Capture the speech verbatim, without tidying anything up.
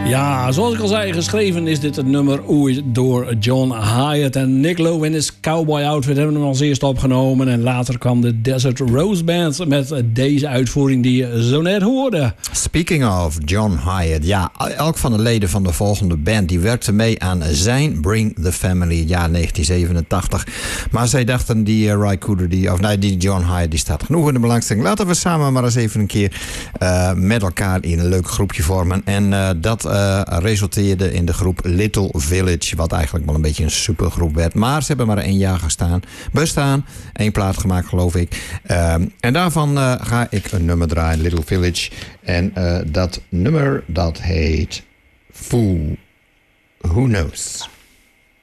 Ja, zoals ik al zei, geschreven is dit het nummer ooit door John Hiatt. En Nick Lowe in his cowboy outfit hebben hem als eerste opgenomen. En later kwam de Desert Rose Band met deze uitvoering die je zo net hoorde. Speaking of John Hiatt. Ja, elk van de leden van de volgende band die werkte mee aan zijn Bring the Family, jaar negentien zevenentachtig. Maar zij dachten, die uh, Ry Cooder, die, of nee, die John Hiatt, die staat genoeg in de belangstelling. Laten we samen maar eens even een keer uh, met elkaar in een leuk groepje vormen. En uh, dat uh, resulteerde in de groep Little Village, wat eigenlijk wel een beetje een supergroep werd. Maar ze hebben maar één jaar gestaan, bestaan, één plaat gemaakt geloof ik. Uh, en daarvan uh, ga ik een nummer draaien, Little Village. En uh, dat nummer dat heet Fool Who Knows.